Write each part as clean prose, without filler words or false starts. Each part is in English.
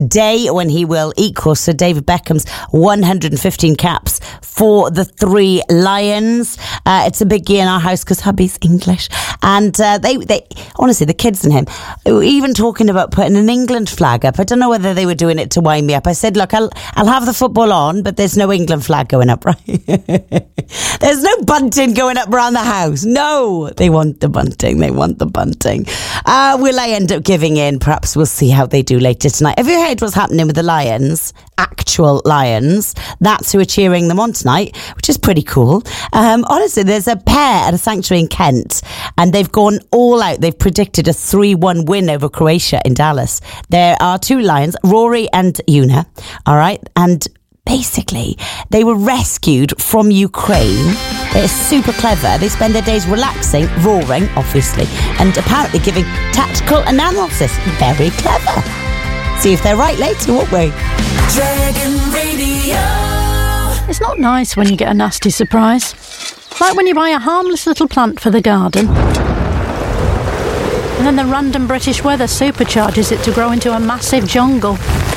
day when he will equal Sir David Beckham's 115 caps for the Three Lions. It's a big year in our house because hubby's English. And they honestly, the kids and him were even talking about putting an England flag up. I don't know whether they were doing it to wind me up. I said, look, I'll have the football on, but there's no England flag going up, right? There's no bunting going up around the house. No, they want the bunting. They want the bunting. Will I end up giving in? Perhaps we'll see how they do later tonight. Have you heard what's happening with the Lions? Actual Lions. That's who are cheering them on tonight, which is pretty cool. Honestly, there's a pair at a sanctuary in Kent, and they've gone all out. They've predicted a 3-1 win over Croatia in Dallas. There are two Lions, Rory and Una, all right? And basically, they were rescued from Ukraine. They're super clever. They spend their days relaxing, roaring, obviously, and apparently giving tactical analysis. Very clever. See if they're right later, won't we? Dragon Radio. It's not nice when you get a nasty surprise. Like when you buy a harmless little plant for the garden, and then the random British weather supercharges it to grow into a massive jungle.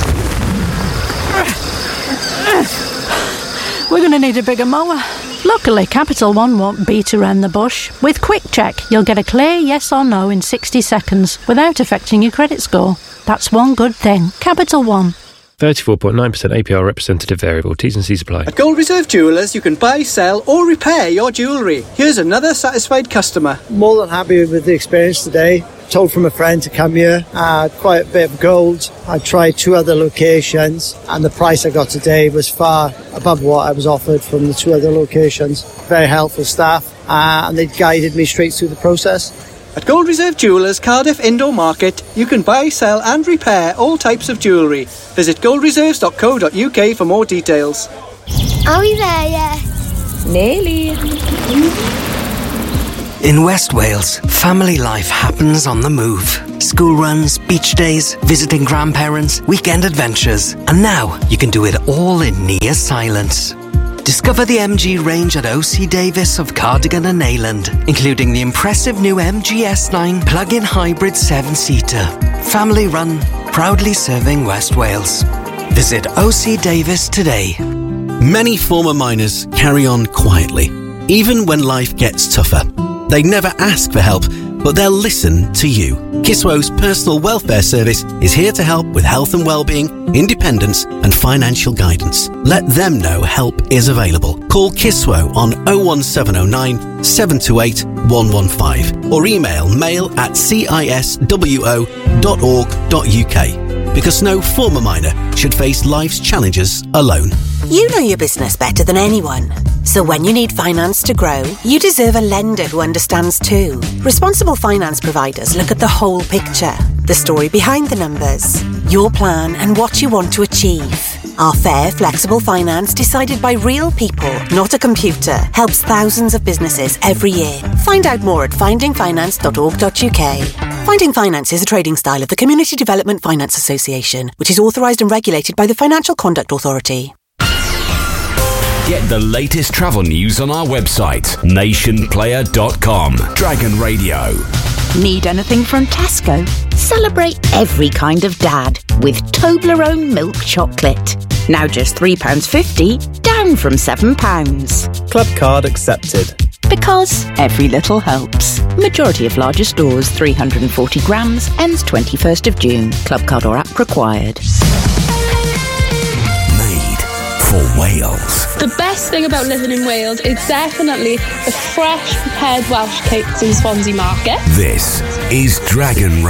We're going to need a bigger mower. Luckily, Capital One won't beat around the bush. With Quick Check, you'll get a clear yes or no in 60 seconds without affecting your credit score. That's one good thing. Capital One. 34.9% APR representative variable. T's and C's apply. At Gold Reserve Jewellers, you can buy, sell or repair your jewellery. Here's another satisfied customer. More than happy with the experience today. Told from a friend to come here. Quite a bit of gold. I tried 2 other locations and the price I got today was far above what I was offered from the 2 other locations. Very helpful staff and they guided me straight through the process. At Gold Reserve Jewellers, Cardiff Indoor Market, you can buy, sell and repair all types of jewellery. Visit goldreserves.co.uk for more details. Are we there yet? Nearly. In West Wales, family life happens on the move. School runs, beach days, visiting grandparents, weekend adventures. And now you can do it all in near silence. Discover the MG range at OC Davis of Cardigan and Neyland, including the impressive new MG S9 plug-in hybrid 7-seater. Family run, proudly serving West Wales. Visit OC Davis today. Many former miners carry on quietly, even when life gets tougher. They never ask for help, but they'll listen to you. Kiswo's personal welfare service is here to help with health and well-being, independence and financial guidance. Let them know help is available. Call Kiswo on 01709 728 115 or email mail@ciswo.org.uk, because no former miner should face life's challenges alone. You know your business better than anyone. So when you need finance to grow, you deserve a lender who understands too. Responsible finance providers look at the whole picture, the story behind the numbers, your plan and what you want to achieve. Our fair, flexible finance decided by real people, not a computer, helps thousands of businesses every year. Find out more at findingfinance.org.uk. Finding Finance is a trading style of the Community Development Finance Association, which is authorised and regulated by the Financial Conduct Authority. Get the latest travel news on our website, nationplayer.com. Dragon Radio. Need anything from Tesco? Celebrate every kind of dad with Toblerone milk chocolate. Now just £3.50, down from £7. Club card accepted. Because every little helps. Majority of larger stores, 340 grams, ends 21st of June. Club card or app required. For Wales. The best thing about living in Wales is definitely the fresh prepared Welsh cakes in Swansea Market. This is Dragon